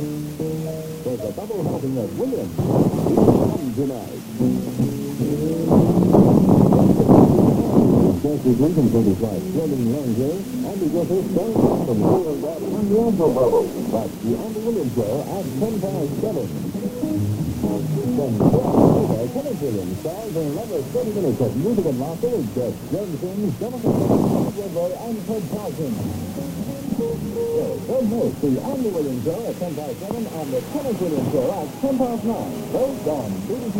There's a double helping of Williams. He's on tonight. Chances Lincoln from his right, Fleming Langer, Andy Griffith going up from here and that on the ankle level. But the Andy Williams show at 10 past 7. Then Kenneth Williams stars in another 30 minutes of music and laughter with Jeff Jensen, Jonathan River, and Ted Carson. Don't miss the Andy Williams show at 10 past 7 and the Kenneth Williams show at 10 past 9. Both on BBC.